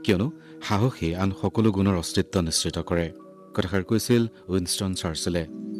কিয়নো সাহসী আন সকলো গুণৰ অস্তিত্ব নিশ্চিত কৰে। কথাষাৰ কৈছিল উইনষ্টন চাৰ্চিলে।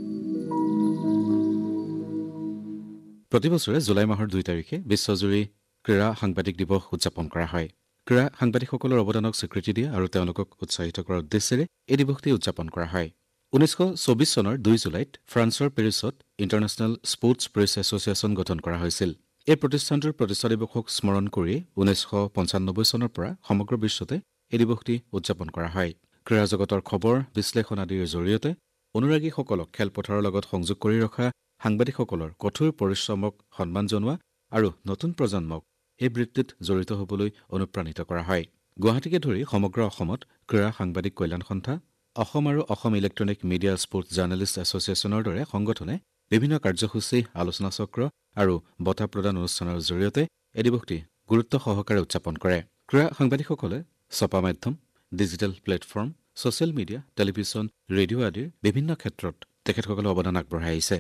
প্ৰতিবছৰে জুলাই মাহৰ 2 তাৰিখে বিশ্বজুৰি ক্ৰীড়া সাংবাদিক দিৱস উদযাপন কৰা হয়। ক্ৰীড়া সাংবাদিকসকলৰ অৱদানক স্বীকৃতি দিয়া আৰু তেওঁলোকক উৎসাহিত কৰাৰ উদ্দেশ্যেৰে এই দিৱসটি উদযাপন কৰা হয়। 1924 চনৰ 2 জুলাইত ফ্ৰান্সৰ পেৰিছত ইণ্টাৰনেশ্যনেল স্পৰ্টছ প্ৰেছ এছ'চিয়েশ্যন গঠন কৰা হৈছিল। এই প্ৰতিষ্ঠানটোৰ প্ৰতিষ্ঠা দিৱসক স্মৰণ কৰি 1995 চনৰ পৰা সমগ্ৰ বিশ্বতে এই দিৱসটি উদযাপন কৰা হয়। ক্ৰীড়া জগতৰ খবৰ বিশ্লেষণ আদিৰ জৰিয়তে অনুৰাগীসকলক খেলপথাৰৰ লগত সংযোগ কৰি ৰখা সাংবাদিকসকলৰ কঠোৰ পৰিশ্ৰমক সন্মান জনোৱা আৰু নতুন প্ৰজন্মক এই বৃত্তিত জড়িত হ'বলৈ অনুপ্ৰাণিত কৰা হয়। গুৱাহাটীকে ধৰি সমগ্ৰ অসমত ক্ৰীড়া সাংবাদিক কল্যাণ সন্থা, অসম আৰু Assam electronic media sports journalist এছ'চিয়েশ্যনৰ দৰে সংগঠনে বিভিন্ন কাৰ্যসূচী, আলোচনা চক্ৰ আৰু বঁটা প্ৰদান অনুষ্ঠানৰ জৰিয়তে এই দিৱসটি গুৰুত্ব সহকাৰে উদযাপন কৰে। ক্ৰীড়া সাংবাদিকসকলে ছপা মাধ্যম, digital platform, social media, television, radio' আদিৰ বিভিন্ন ক্ষেত্ৰত তেখেতসকলে অৱদান আগবঢ়াই আহিছে।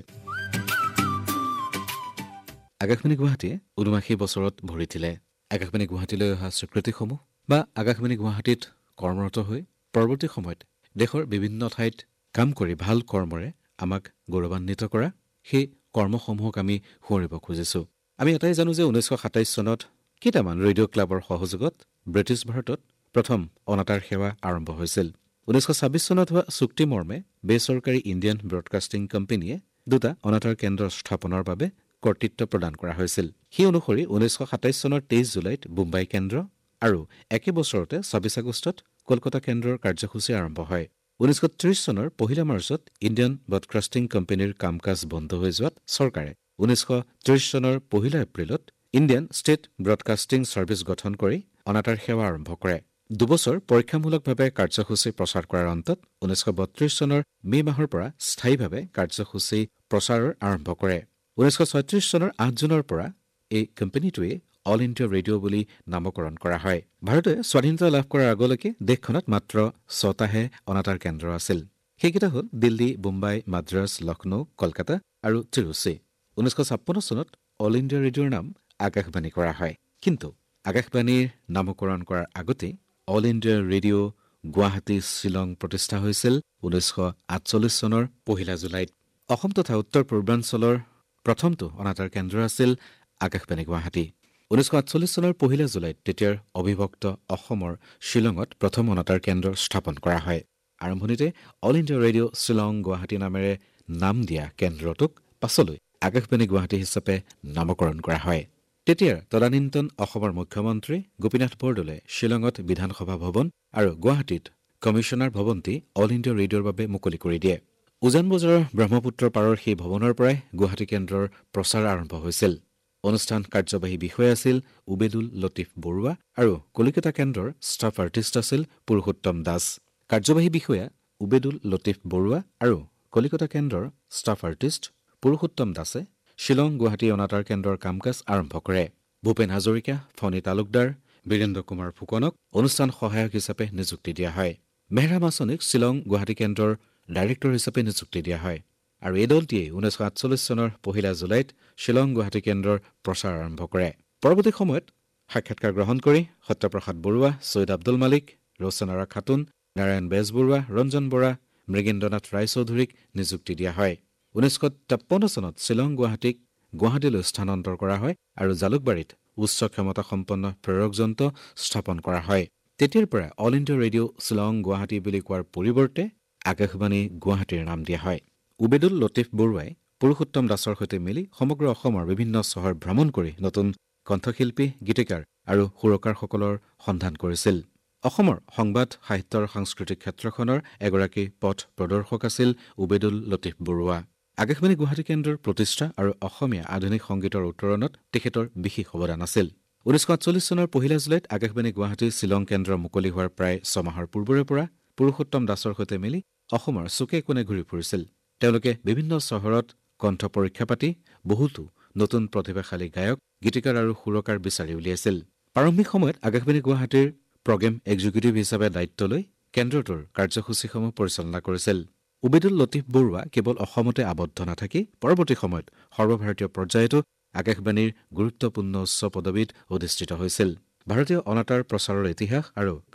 আকাশবাণী গুৱাহাটীয়ে ৭৯ বছৰত ভৰি দিলে। আকাশবাণী গুৱাহাটীলৈ অহা স্বীকৃতিসমূহ বা আকাশবাণী গুৱাহাটীত কৰ্মৰত হৈ পৰৱৰ্তী সময়ত দেশৰ বিভিন্ন ঠাইত কাম কৰি ভাল কৰ্মৰে আমাক গৌৰৱান্বিত কৰা সেই কৰ্মসমূহক আমি সোঁৱৰিব খুজিছোঁ। আমি এটাই জানো যে 1927 চনত কেইটামান ৰেডিঅ' ক্লাবৰ সহযোগত ব্ৰিটিছ ভাৰতত প্ৰথম অনাতাঁৰ সেৱা আৰম্ভ হৈছিল। 1926 চনত হোৱা চুক্তি মৰ্মে বেচৰকাৰী ইণ্ডিয়ান ব্ৰডকাষ্টিং কোম্পানীয়ে 2টা অনাতাঁৰ কেন্দ্ৰ স্থাপনৰ বাবে কৰ্তৃত্ব প্ৰদান কৰা হৈছিল। সেই অনুসৰি 1927 চনৰ 23 জুলাইত বোম্বাই কেন্দ্ৰ আৰু একে বছৰতে 26 আগষ্টত কলকাতা কেন্দ্ৰৰ কাৰ্যসূচী আৰম্ভ হয়। 1930 চনৰ 1 মাৰ্চত ইণ্ডিয়ান ব্ৰডকাষ্টিং কোম্পানীৰ কাম কাজ বন্ধ হৈ যোৱাত চৰকাৰে 1930 চনৰ 1 এপ্ৰিলত ইণ্ডিয়ান ষ্টেট ব্ৰডকাষ্টিং ছাৰ্ভিচ গঠন কৰি অনাতাঁৰ সেৱা আৰম্ভ কৰে। 2 বছৰ পৰীক্ষামূলকভাৱে কাৰ্যসূচী প্ৰচাৰ কৰাৰ অন্তত 1932 চনৰ মে মাহৰ পৰা স্থায়ীভাৱে কাৰ্যসূচী প্ৰচাৰৰ আৰম্ভ কৰে। 1936 চনৰ 8 জুনৰ পৰা এই কোম্পানীটোৱে অল ইণ্ডিয়া ৰেডিঅ' বুলি নামকৰণ কৰা হয়। ভাৰতে স্বাধীনতা লাভ কৰাৰ আগলৈকে দেশখনত মাত্ৰ 6টাহে অনাতাঁৰ কেন্দ্ৰ আছিল। সেইকেইটা হ'ল দিল্লী, বোম্বাই, মাদ্ৰাছ, লক্ষ্ণৌ, কলকাতা আৰু তিৰুচি। 1956 চনত অল ইণ্ডিয়া ৰেডিঅ'ৰ নাম আকাশবাণী কৰা হয়। কিন্তু আকাশবাণীৰ নামকৰণ কৰাৰ আগতেই all India radio' Guwahati, Shillong প্ৰতিষ্ঠা হৈছিল 1948 চনৰ 1 জুলাইত। অসম তথা উত্তৰ পূৰ্বাঞ্চলৰ প্ৰথমটো অনাতাঁৰ কেন্দ্ৰ আছিল আকাশবাণী গুৱাহাটী। 1948 চনৰ 1 জুলাইত তেতিয়াৰ অবিভক্ত অসমৰ শ্বিলঙত প্ৰথম অনাতাঁৰ কেন্দ্ৰ স্থাপন কৰা হয়। আৰম্ভণিতে all India radio' Shillong Guwahati নামেৰে নাম দিয়া কেন্দ্ৰটোক পাছলৈ আকাশবাণী গুৱাহাটী হিচাপে নামকৰণ কৰা হয়। তেতিয়াৰ তদানীন্তন অসমৰ মুখ্যমন্ত্ৰী গোপীনাথ বৰদলৈ শ্বিলঙত বিধানসভা ভৱন আৰু গুৱাহাটীত কমিশ্যনাৰ ভৱনটি অল ইণ্ডিয়া ৰেডিঅ'ৰ বাবে মুকলি কৰি দিয়ে। উজান বজাৰৰ ব্ৰহ্মপুত্ৰ পাৰৰ সেই ভৱনৰ পৰাই গুৱাহাটী কেন্দ্ৰৰ প্ৰচাৰ আৰম্ভ হৈছিল। অনুষ্ঠান কাৰ্যবাহী বিষয়া আছিল উবেদুল লতিফ বৰুৱা আৰু কলিকতা কেন্দ্ৰৰ ষ্টাফ আৰ্টিষ্ট আছিল পুৰুষোত্তম দাস। কাৰ্যবাহী বিষয়া উবেদুল লতিফ বৰুৱা আৰু কলিকতা কেন্দ্ৰৰ ষ্টাফ আৰ্টিষ্ট পুৰুষোত্তম দাসে শ্বিলং গুৱাহাটী অনাতাঁৰ কেন্দ্ৰৰ কাম কাজ আৰম্ভ কৰে। ভূপেন হাজৰিকা, ফণী তালুকদাৰ, বীৰেন্দ্ৰ কুমাৰ ফুকনক অনুষ্ঠান সহায়ক হিচাপে নিযুক্তি দিয়া হয়। মেহৰাম আছনিক শ্বিলং গুৱাহাটী কেন্দ্ৰৰ ডাইৰেক্টৰ হিচাপে নিযুক্তি দিয়া হয়। আৰু এই দলটিয়ে 1948 চনৰ 1 জুলাইত শ্বিলং গুৱাহাটী কেন্দ্ৰৰ প্ৰচাৰ আৰম্ভ কৰে। পৰৱৰ্তী সময়ত সাক্ষাৎকাৰ গ্ৰহণ কৰি সত্যপ্ৰসাদ বৰুৱা, ছৈয়দ আব্দুল মালিক, ৰৌচনাৰা খাতুন, নাৰায়ণ বেজবৰুৱা, ৰঞ্জন বৰা, মৃগেন্দ্ৰনাথ ৰায়চৌধুৰীক নিযুক্তি দিয়া হয়। 1953 চনত শ্বিলং গুৱাহাটীক গুৱাহাটীলৈ স্থানান্তৰ কৰা হয় আৰু জালুকবাৰীত উচ্চ ক্ষমতা সম্পন্ন প্ৰেৰক যন্ত্ৰ স্থাপন কৰা হয়। তেতিয়াৰ পৰা all India radio' Shillong Guwahati বুলি কোৱাৰ পৰিৱৰ্তে আকাশবাণী গুৱাহাটীৰ নাম দিয়া হয়। উবেদুল লতিফ বৰুৱাই পুৰুষোত্তম দাসৰ সৈতে মিলি সমগ্ৰ অসমৰ বিভিন্ন চহৰ ভ্ৰমণ কৰি নতুন কণ্ঠশিল্পী, গীতিকাৰ আৰু সুৰকাৰসকলৰ সন্ধান কৰিছিল। অসমৰ সংবাদ, সাহিত্য আৰু সাংস্কৃতিক ক্ষেত্ৰখনৰ এগৰাকী পথ প্ৰদৰ্শক আছিল উবেদুল লতিফ বৰুৱা। আকাশবাণী গুৱাহাটী কেন্দ্ৰৰ প্ৰতিষ্ঠা আৰু অসমীয়া আধুনিক সংগীতৰ উত্তৰণত তেখেতৰ বিশেষ অৱদান আছিল। 1948 চনৰ 1 জুলাইত আকাশবাণী গুৱাহাটী শ্বিলং কেন্দ্ৰ মুকলি হোৱাৰ প্ৰায় 6 মাহৰ পূৰ্বৰে পৰা পুৰুষোত্তম দাসৰ সৈতে মিলি অসমৰ চুকে কোণে ঘূৰি ফুৰিছিল। তেওঁলোকে বিভিন্ন চহৰত কণ্ঠ পৰীক্ষা পাতি বহুতো নতুন প্ৰতিভাশালী গায়ক, গীতিকাৰ আৰু সুৰকাৰ বিচাৰি উলিয়াইছিল। প্ৰাৰম্ভিক সময়ত আকাশবাণী গুৱাহাটীৰ প্ৰগ্ৰেম এক্সিকিউটিভ হিচাপে দায়িত্ব লৈ কেন্দ্ৰটোৰ কাৰ্যসূচীসমূহ পৰিচালনা কৰিছিল। উবেদুল লতিফ বৰুৱা কেৱল অসমতে আবদ্ধ নাথাকি পৰৱৰ্তী সময়ত সৰ্বভাৰতীয় পৰ্যায়তো আকাশবাণীৰ গুৰুত্বপূৰ্ণ উচ্চ পদবীত অধিষ্ঠিত হৈছিল। ভাৰতীয় অনাতাঁৰ প্ৰচাৰৰ ইতিহাস আৰু